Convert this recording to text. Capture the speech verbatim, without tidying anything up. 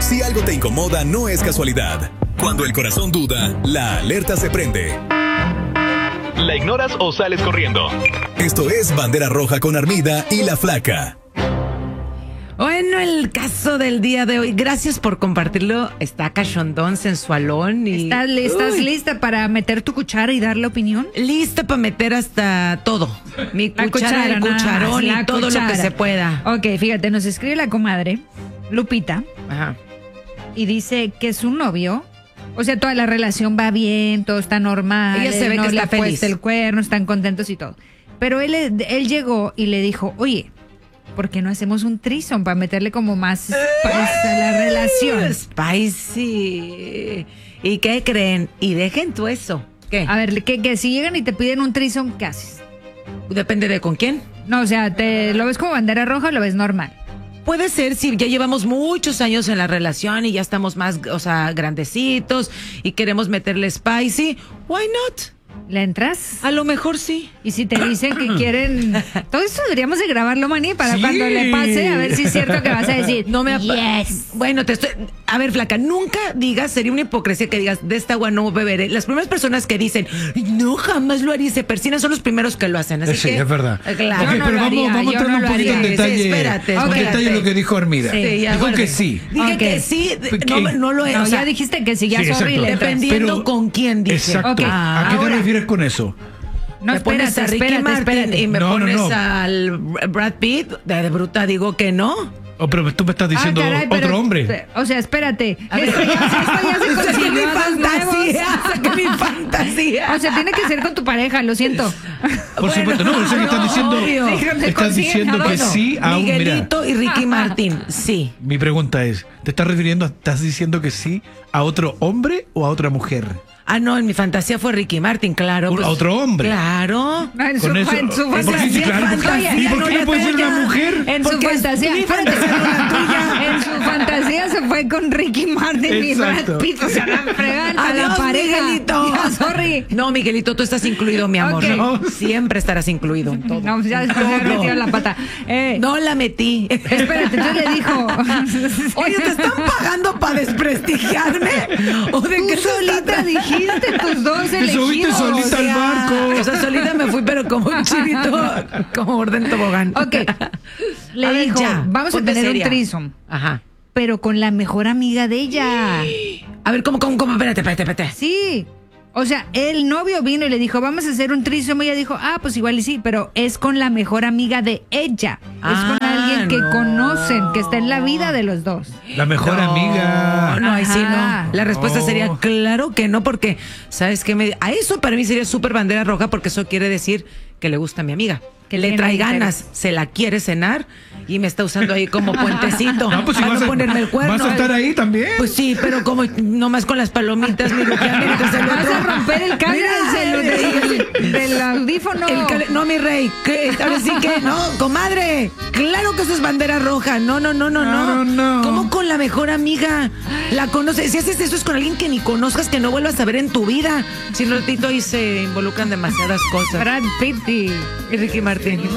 Si algo te incomoda, no es casualidad. Cuando el corazón duda, la alerta se prende. ¿La ignoras o sales corriendo? Esto es Bandera Roja con Armida y La Flaca. Bueno, el caso del día de hoy, gracias por compartirlo. Está cachondón, sensualón y... ¿Estás, estás lista para meter tu cuchara y dar la opinión? Lista para meter hasta todo. Mi La cuchara, cuchara, el nada cucharón más, y la todo cuchara. lo que se pueda. Ok, fíjate, nos escribe la comadre, Lupita, Ajá. y dice que su novio, o sea, toda la relación va bien, todo está normal. Ella se él ve no que le está ha puesto feliz. el cuerno, están contentos y todo. Pero él, él llegó y le dijo, oye, ¿por qué no hacemos un threesome para meterle como más spice a la relación? Spicy. ¿Y qué creen? Y dejen tú eso. ¿Qué? A ver, que, que si llegan y te piden un threesome, ¿qué haces? Depende de con quién. No, o sea, ¿te lo ves como bandera roja o lo ves normal? Puede ser si ya llevamos muchos años en la relación y ya estamos más, o sea, grandecitos y queremos meterle spicy. Why not? ¿Le entras? A lo mejor sí. Y si te dicen que quieren... Todo esto deberíamos de grabarlo, Mani, para Sí. cuando le pase, a ver si es cierto que vas a decir. No me ap- Yes. Bueno, te estoy. A ver, Flaca, nunca digas, sería una hipocresía que digas, de esta agua no beberé. Las primeras personas que dicen, no, jamás lo haría y se persinan, son los primeros que lo hacen. Así Sí, que, es verdad. eh, Claro. Ok, Yo no pero lo vamos, haría, vamos a yo entrar no un lo poquito en haría. detalle. Sí, espérate, en espérate. detalle lo que dijo Armida. Sí, ya, Dijo bueno. que sí. Dije Ok. que sí, de- no, ¿Qué? no lo es. No, o sea, ya dijiste que si ya, Sí, sorry, exacto. le entras. Dependiendo Pero- con quién dice. Exacto. Ok, ¿A qué ahora- te refieres con eso? No, me pones espérate, a Ricky espérate, Martin espérate. y me No, no, pones no. al Brad Pitt, de, de bruta digo que no. Oh, pero tú me estás diciendo Ah, caray, otro pero- hombre. O sea, espérate. A ver, Esto ya, esto ya se saqué mi consiguió a dos fantasía, nuevos. saqué mi fantasía. O sea, tiene que ser con tu pareja, lo siento. Por supuesto, no, o sea que estás no, diciendo, obvio. Sí, te estás consiguen diciendo a que dos. sí a un, mira, Miguelito y Ricky Martin, sí. mi pregunta es, ¿te estás refiriendo, estás diciendo que sí a otro hombre o a otra mujer? Ah, no, en mi fantasía fue Ricky Martin, claro. ¿A otro hombre? Claro. No, en su, Con eso- en su ¿por qué? fantasía. Sí, claro, porque- Oye, ¿y por qué no puede ser una mujer? En su Porque es fantasía. mi espérate, fantasía, no la tuya. En su fantasía se fue con Ricky Martin y Brad Exacto. Pitt. O sea, la fregan a la Adiós, pareja. Miguelito. Ya, sorry. No, Miguelito, tú estás incluido, mi amor. Ok. No, siempre estarás incluido en todo. No, pues ya después de haber Todo. metido la pata. Eh, No la metí. Espérate, entonces le dijo. Oye, ¿te están pagando para desprestigiarme? ¿O de Tú qué se solita trata? dijiste tus dos subiste elegidos. solita al barco. O sea, solita me fui, pero como un chivito, como orden tobogán. Ok. Le A ver, dijo, ya, vamos a ponte tener seria. un threesome, Ajá. pero con la mejor amiga de ella. A ver, ¿cómo, cómo, cómo? Espérate, espérate, espérate. Sí. O sea, el novio vino y le dijo, vamos a hacer un threesome. Y ella dijo, ah, pues igual y sí, pero es con la mejor amiga de ella. Ah, es con alguien que no. conocen, que está en la vida de los dos. La mejor No, amiga. No, ahí sí Ajá. no. La respuesta No. sería claro que no, porque, ¿sabes qué? Me- a eso para mí sería súper bandera roja, porque eso quiere decir que le gusta a mi amiga. Que le tiene trae interés. ganas, se la quiere cenar y me está usando ahí como puentecito No, pues si para vas no a, ponerme el cuerno. vas a estar ahí también. Pues sí, pero como nomás con las palomitas, mi Luciana, entonces el Vas otro- a romper el cable Mira, del, celu- del, del audífono. el cable- no, mi rey, que ahora sí que no, comadre. Claro que eso es bandera roja. No, no, no, no, no. No, no. ¿Cómo con la mejor amiga? La conoces. Si haces eso es con alguien que ni conozcas, que no vuelvas a ver en tu vida. Si un ratito ahí se involucran demasiadas cosas. Brad Pitt y... Y Ricky Martin.